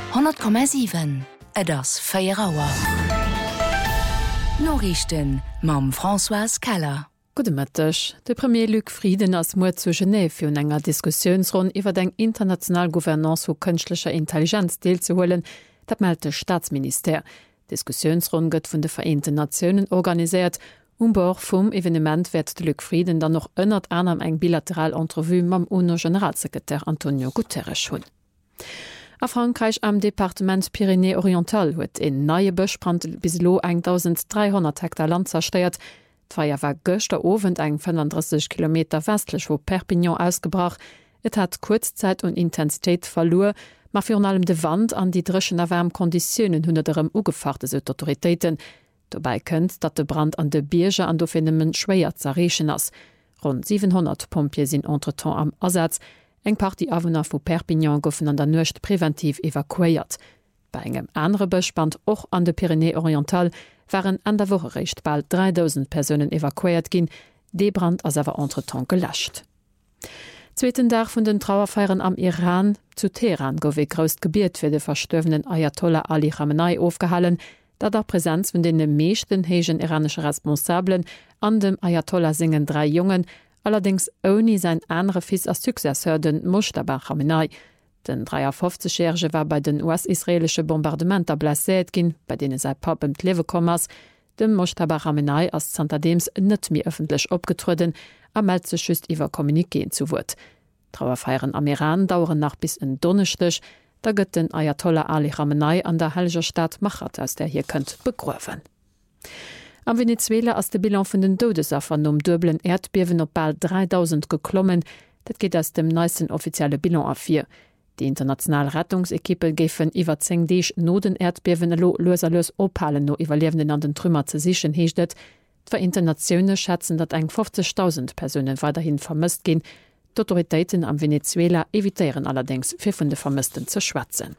100,7 das Feierauer. Norrichten mam François Keller. Gute Mittag. Der Premier Luc Frieden ass Mo zu Genève für enger Diskussionsrunde iwwer deng international Gouvernance vu künstlicher Intelligenz deelzuholen, dat meldt das Staatsminister. Diskussionsrunde gëtt vun de Vereinten Nationen organisiert. Bord vum Evenement wird Luc Frieden dann noch ënnert anderem eng bilateral Entrevue mam UNO-Generalsekretär Antonio Guterres hunn. A Frankreich am Departement Pyrénées-Oriental huet en neie Bëchbrand bislo 1300 Hektar Land zersteiert. D'Feier war gëchter Ofent eng 35 Kilometer westlech wo Perpignan ausgebrach. Et hat Kurzzeit und Intensitéit verlor, ma fir allem de Wand an die dreschen Erwärmkonditionen hunderem ugefachte Autoritäten. Dabei kënnt, dat de Brand an de Bierge an dofinnemmen schwéier zerrechen ass. Rund 700 Pompier sinn entretemps am Ersatz. Eng paar die Awohner vu Perpignan goffen an der Nucht präventiv evakuiert. Bei engem andere Bëchband och an de Pyrénées-Oriental waren an der Woche recht bald 3000 Personen evakuiert ginn, de Brand as awer entretemps gelascht. Zweiten Tag vun den Trauerfeieren am Iran zu Teheran gowe grost Gebiet fir de verstöwenen Ayatollah Ali Khamenei aufgehalen, da der Präsenz vun den meeschten hegen iranische Responsablen an dem Ayatollah singen 3 Jungen, allerdings oni sein andere Fils als Successeur den Mojtaba Khamenei. Den 53-Jährige war bei den US-israelische Bombardementer blessiert gin, bei denen sei Pap im Lewekommers. Dem Mojtaba Khamenei als Zantadems net mir öffentlich opgetruden, meldt se schüst iwwer Kommunikeen zu Wort. Trauerfeieren am Iran dauern nach bis in Donnerstag. Da gëtt den Ayatollah Ali Khamenei an der Helger Stadt Machat, aus der hier könnt begrufen. Am Venezuela ass de Bilan vun den Todesopfern dublen Erdbeben op bald 3000 geklommen. Dat geht aus dem neuesten offizielle Bilan a4. Die internationale Rettungsekippe géfen iwwer 10 Deeg no den Erdbeben loserlos ophalen no Iwerlebenden an den Trümmer ze sichen heeschtet. D'Vereinten Nationen schätzen, dat eng 50.000 Personen weiterhin vermisst gin. D'Autoritäten am Venezuela evitieren allerdings fir vun de Vermissten ze schwatzen.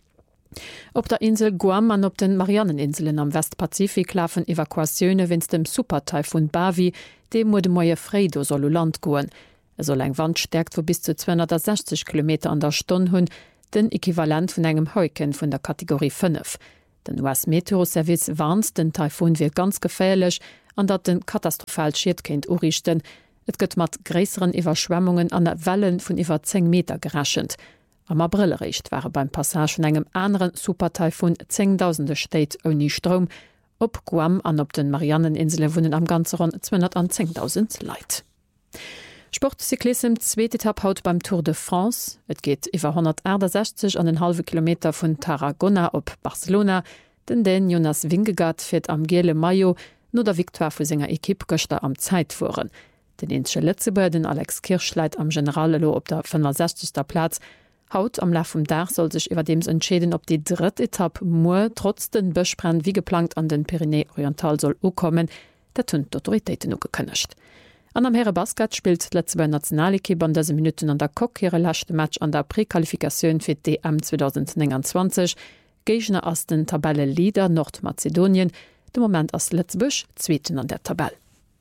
Op der Insel Guam an op den Marianneninseln am Westpazifik lafen Evakuationune wins dem Supertaifun Bavi, dem mo de moie Fredo soll Land goen. Er soll eng Wand stärkt wo bis zu 260 km an der Stunde hunn, den Äquivalent vun engem Heuken vun der Kategorie 5. Den US-Meteoroservice warnt den Taifun wie ganz gefährlich, an dat den katastrophal Schädkind urichten. Et gëtt mat gräseren Überschwemmungen an der Wellen vun iwwer 10 Meter geraschend. Am Aprilrecht war beim Passage von engem anderen Supertaifun 10.000 Städte ohne Strom. Op Guam an op den Marianneninseln wohnen am ganzen rund 210.000 Leute. Sportcyklism zweite Etappe haut beim Tour de France. Et geht über 160 an den halben Kilometer von Tarragona op Barcelona. Den Jonas Vingegaard fährt am Gele Mayo nur der Victoire für seiner Equipe gestern am Zeitfuhren. Den insche Letzteburg, den Alex Kirschleit am Generalelo op der 65. Platz. Haut am Lauf vom Dach soll sich überdems entscheiden, ob die dritte Etappe nur trotz den Böschbrand wie geplant an den Pyrenäen-Oriental soll kommen, der tun die Autoritäten noch gekönnecht. An am Herre Basket spielt letzte bei Nationalequipe an diese Minuten an der Kok ihre letzte Match an der Präqualifikation für DM 2029. Gegner aus den Tabelle-Leader Nordmazedonien, dem Moment aus Letzbusch, zweiten an der Tabelle.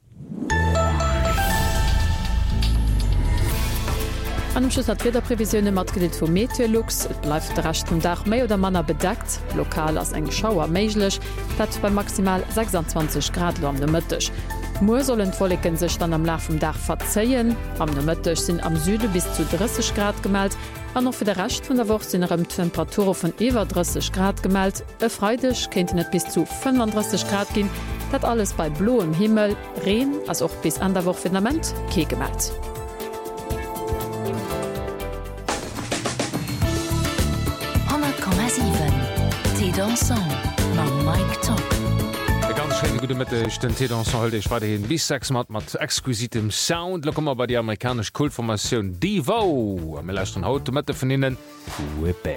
An dem Schluss hat wieder Prävisionen matgedeelt vu Meteorlux. Et läuft der recht vom Dach méi oder manner bedeckt. Lokal als eng Schauer meiglech, dat bei maximal 26 Grad am Mëttech. Moer sollen Folliken sech dann am Lauf vom Dach verzeien. Am Mëttech sind am Süde bis zu 30 Grad gemeldt. An noch für der Rest von der Woche sind Temperaturen von über 30 Grad gemeldet. Freitag könnte net bis zu 35 Grad gehen. Dat alles bei blauem Himmel, Regen, als auch bis an der Woche Fundament ke gemeldet. Mike Top. Ganz schöne gute Mitte den Tädanson ich war den bis 6 mat exquisitem Sound lo bei die amerikanische Kultformation Devo am leisten Auto Mitte von innen Whippe.